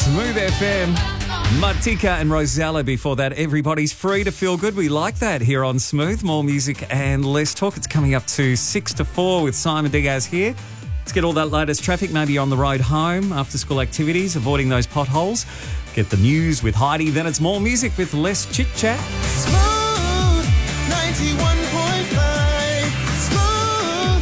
Smooth FM. Martika and Rosella before that. Everybody's free to feel good. We like that here on Smooth. More music and less talk. It's coming up to 6 to 4 with Simon Diaz here. Let's get all that latest traffic, maybe on the road home, after school activities, avoiding those potholes. Get the news with Heidi. Then it's more music with less chit-chat. Smooth 91.5. Smooth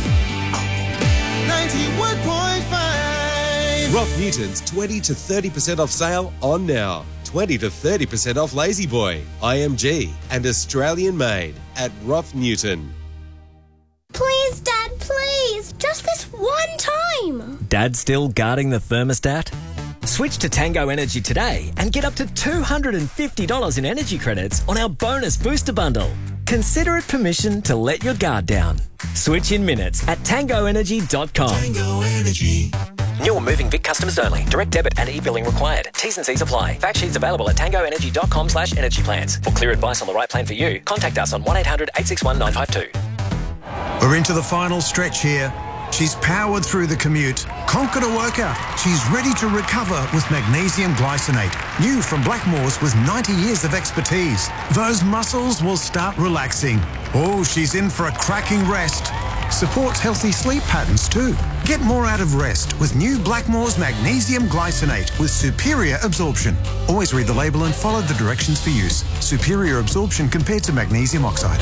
91.5. Rough Newton's 20 to 30% off sale on now. 20 to 30% off Lazy Boy, IMG and Australian made at Rough Newton. Please, Dad, please. Just this one time. Dad still guarding the thermostat? Switch to Tango Energy today and get up to $250 in energy credits on our bonus booster bundle. Consider it permission to let your guard down. Switch in minutes at tangoenergy.com. Tango Energy. New or moving Vic customers only. Direct debit and e-billing required. T's and C's apply. Fact sheets available at tangoenergy.com/energy plans. For clear advice on the right plan for you, contact us on 1-800-861-952. We're into the final stretch here. She's powered through the commute, conquered a workout. She's ready to recover with magnesium glycinate. New from Blackmores with 90 years of expertise. Those muscles will start relaxing. Oh, she's in for a cracking rest. Supports healthy sleep patterns too. Get more out of rest with new Blackmores magnesium glycinate with superior absorption. Always read the label and follow the directions for use. Superior absorption compared to magnesium oxide.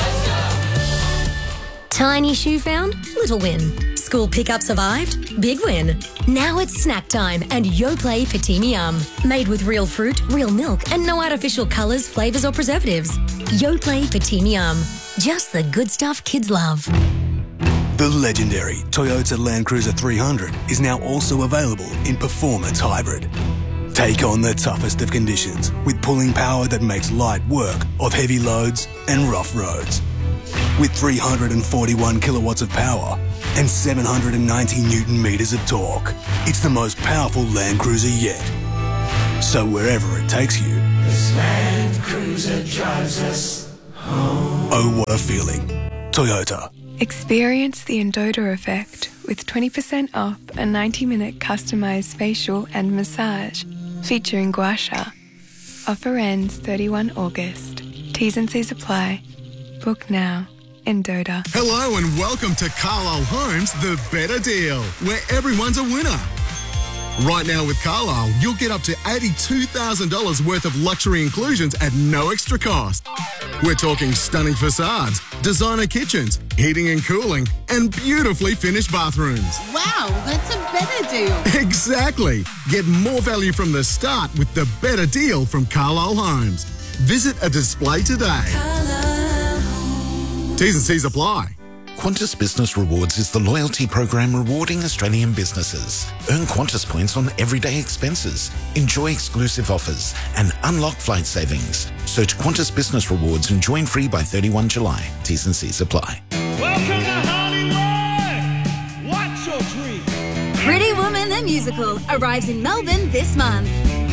Tiny shoe found? Little win. School pickup survived? Big win. Now it's snack time and Yoplait Patini Yum. Made with real fruit, real milk and no artificial colours, flavours or preservatives. Yoplait Patini Yum. Just the good stuff kids love. The legendary Toyota Land Cruiser 300 is now also available in Performance Hybrid. Take on the toughest of conditions with pulling power that makes light work of heavy loads and rough roads. With 341 kilowatts of power and 790 Newton meters of torque, it's the most powerful Land Cruiser yet. So wherever it takes you, This Land Cruiser drives us home. oh what a feeling. Toyota. Experience the Endota effect with 20% off a 90-minute customised facial and massage featuring gua sha. Offer ends 31 August. T's and C's apply. Book now. Endota. Hello and welcome to Carlisle Homes, the better deal, where everyone's a winner. Right now with Carlisle, you'll get up to $82,000 worth of luxury inclusions at no extra cost. We're talking stunning facades, designer kitchens, heating and cooling, and beautifully finished bathrooms. Wow, that's a better deal. Exactly. Get more value from the start with the better deal from Carlisle Homes. Visit a display today. T's and C's apply. Qantas Business Rewards is the loyalty program rewarding Australian businesses. Earn Qantas points on everyday expenses, enjoy exclusive offers, and unlock flight savings. Search Qantas Business Rewards and join free by 31 July. T's and C's apply. Welcome to Hollywood. What's your dream? Pretty Woman the Musical arrives in Melbourne this month.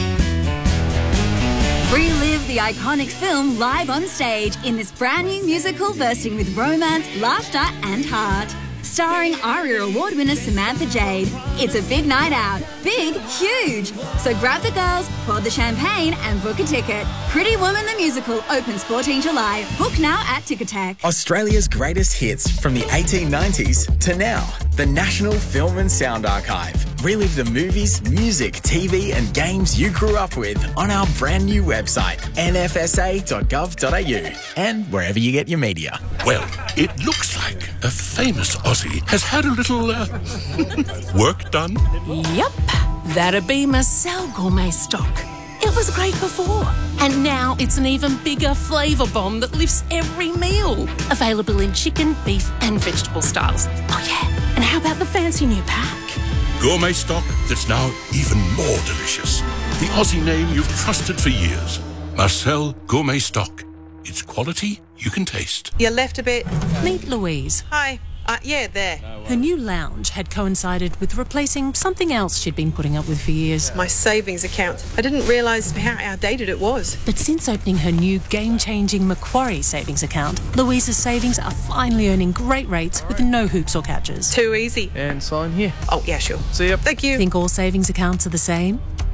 Relive the iconic film live on stage in this brand new musical bursting with romance, laughter and heart. Starring ARIA Award winner Samantha Jade. It's a big night out. Big, huge. So grab the girls, pour the champagne and book a ticket. Pretty Woman the Musical opens 14 July. Book now at Ticketek. Australia's greatest hits from the 1890s to now. The National Film and Sound Archive. Relive the movies, music, TV and games you grew up with on our brand new website, nfsa.gov.au, and wherever you get your media. Well, it looks like a famous Aussie has had a little work done. Yep, that'd be Marcel Gourmet Stock. It was great before, and now it's an even bigger flavour bomb that lifts every meal. Available in chicken, beef and vegetable styles. Oh yeah, and how about the fancy new pack? Gourmet stock that's now even more delicious. The Aussie name you've trusted for years. Marcel Gourmet Stock. It's quality you can taste. You left a bit. Meet Louise. Hi. Yeah, there. Her new lounge had coincided with replacing something else she'd been putting up with for years. My savings account. I didn't realise how outdated it was. But since opening her new game-changing Macquarie savings account, Louise's savings are finally earning great rates with no hoops or catches. Too easy. And sign here. Oh, yeah, sure. See ya. Thank you. Think all savings accounts are the same?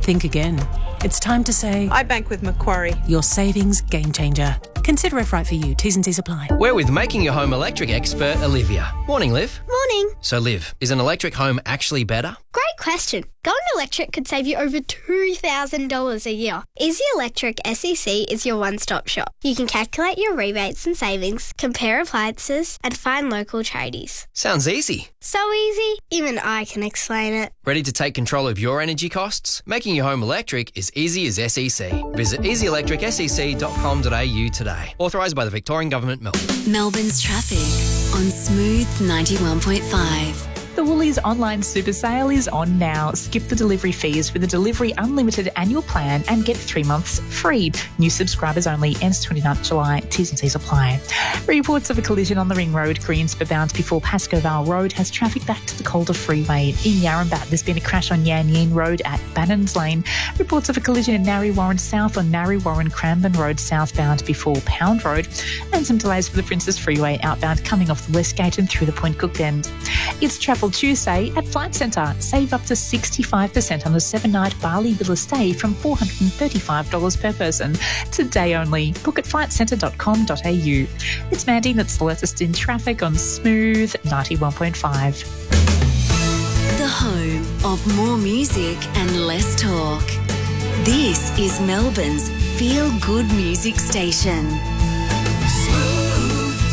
Think again. It's time to say... I bank with Macquarie. Your savings game changer. Consider if right for you. T's and C's apply. We're with Making Your Home Electric expert Olivia. Morning, Liv. Morning. So, Liv, is an electric home actually better? Great question. Going electric could save you over $2,000 a year. Easy Electric SEC is your one-stop shop. You can calculate your rebates and savings, compare appliances, and find local tradies. Sounds easy. So easy, even I can explain it. Ready to take control of your energy costs? Making your home electric is easy as SEC. Visit easyelectricsec.com.au today. Authorised by the Victorian Government, Melbourne. Melbourne's traffic on Smooth 91.5. The Woolies online super sale is on now. Skip the delivery fees with a Delivery Unlimited annual plan and get 3 months free. New subscribers only. Ends 29th July. T's and C's apply. Reports of a collision on the Ring Road, Greenspa bound before Pascoe Vale Road has traffic back to the Calder Freeway. In Yarrambat, there's been a crash on Yan Yin Road at Bannons Lane. Reports of a collision in Narre Warren South on Narre Warren Cranbourne Road southbound before Pound Road. And some delays for the Princess Freeway outbound coming off the West Gate and through the Point Cook Bend. It's Travel Tuesday at Flight Centre. Save up to 65% on a 7-night Bali Villa stay from $435 per person. Today only. Book at flightcentre.com.au. It's Mandy, that's the latest in traffic on Smooth 91.5. The home of more music and less talk. This is Melbourne's feel-good music station. Smooth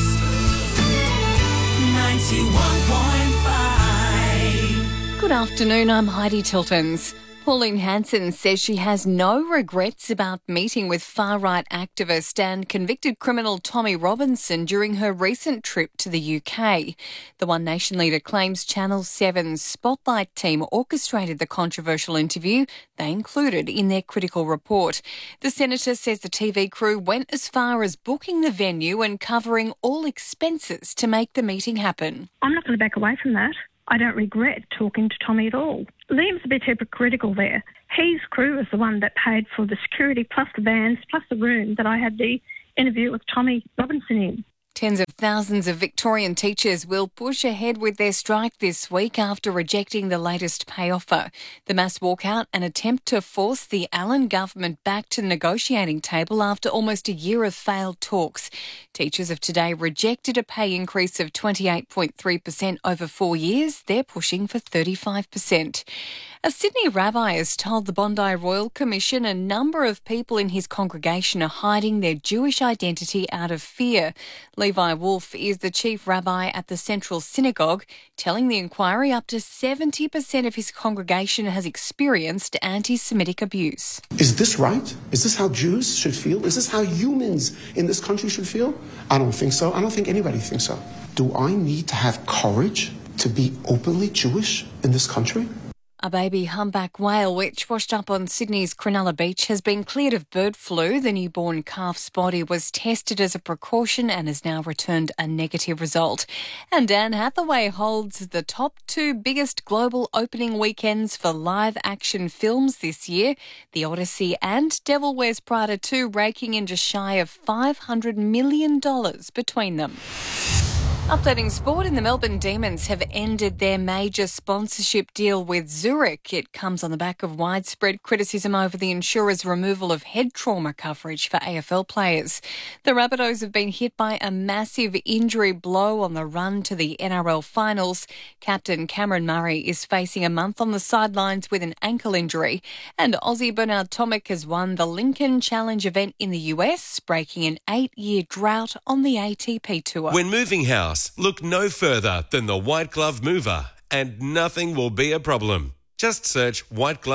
91.5. Good afternoon, I'm Heidi Tiltons. Pauline Hanson says she has no regrets about meeting with far-right activist and convicted criminal Tommy Robinson during her recent trip to the UK. The One Nation leader claims Channel 7's Spotlight team orchestrated the controversial interview they included in their critical report. The senator says the TV crew went as far as booking the venue and covering all expenses to make the meeting happen. I'm not going to back away from that. I don't regret talking to Tommy at all. Liam's a bit hypocritical there. His crew was the one that paid for the security plus the vans plus the room that I had the interview with Tommy Robinson in. Tens of thousands of Victorian teachers will push ahead with their strike this week after rejecting the latest pay offer. The mass walkout, an attempt to force the Allen government back to the negotiating table after almost a year of failed talks. Teachers have today rejected a pay increase of 28.3% over 4 years. They're pushing for 35%. A Sydney rabbi has told the Bondi Royal Commission a number of people in his congregation are hiding their Jewish identity out of fear. Levi Wolf is the chief rabbi at the Central Synagogue, telling the inquiry up to 70% of his congregation has experienced anti-Semitic abuse. Is this right? Is this how Jews should feel? Is this how humans in this country should feel? I don't think so. I don't think anybody thinks so. Do I need to have courage to be openly Jewish in this country? A baby humpback whale which washed up on Sydney's Cronulla Beach has been cleared of bird flu. The newborn calf's body was tested as a precaution and has now returned a negative result. And Anne Hathaway holds the top 2 biggest global opening weekends for live action films this year. The Odyssey and Devil Wears Prada 2 raking in just shy of $500 million between them. Updating sport, and the Melbourne Demons have ended their major sponsorship deal with Zurich. It comes on the back of widespread criticism over the insurer's removal of head trauma coverage for AFL players. The Rabbitohs have been hit by a massive injury blow on the run to the NRL finals. Captain Cameron Murray is facing a month on the sidelines with an ankle injury. And Aussie Bernard Tomic has won the Lincoln Challenge event in the US, breaking an 8-year drought on the ATP Tour. When moving house, look no further than the White Glove Mover, and nothing will be a problem. Just search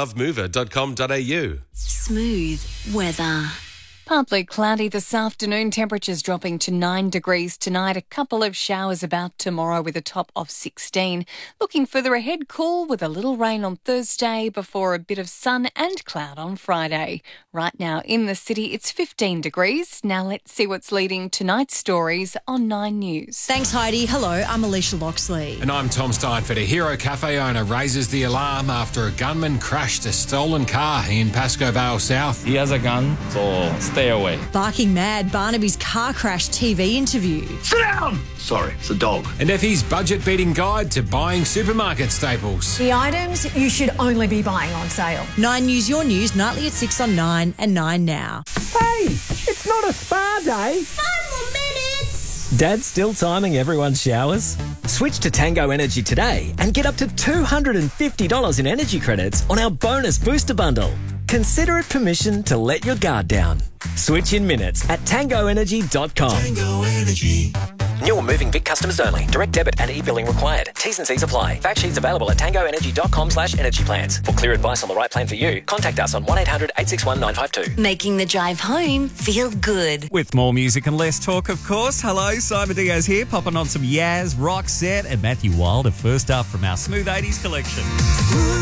whiteglovemover.com.au. Smooth weather. Partly cloudy this afternoon, temperatures dropping to 9 degrees tonight. A couple of showers about tomorrow with a top of 16. Looking further ahead, cool with a little rain on Thursday before a bit of sun and cloud on Friday. Right now in the city, it's 15 degrees. Now let's see what's leading tonight's stories on 9 News. Thanks, Heidi. Hello, I'm Alicia Loxley. And I'm Tom Steinford. A Hero Cafe owner raises the alarm after a gunman crashed a stolen car in Pascoe Vale South. He has a gun, so stay stay away. Barking Mad, Barnaby's car crash TV interview. Sit down! Sorry, it's a dog. And Effie's budget-beating guide to buying supermarket staples. The items you should only be buying on sale. 9 News Your News, nightly at 6 on 9 and 9 now. Hey, it's not a spa day. 5 more minutes. Dad's still timing everyone's showers? Switch to Tango Energy today and get up to $250 in energy credits on our bonus booster bundle. Consider it permission to let your guard down. Switch in minutes at tangoenergy.com. Tango Energy. New or moving Vic customers only. Direct debit and e-billing required. T's and C's apply. Fact sheets available at tangoenergy.com/energy plans. For clear advice on the right plan for you, contact us on 1-800-861-952. Making the drive home feel good. With more music and less talk, of course. Hello, Simon Diaz here, popping on some Yaz, Roxette and Matthew Wilder. First up from our Smooth 80s collection.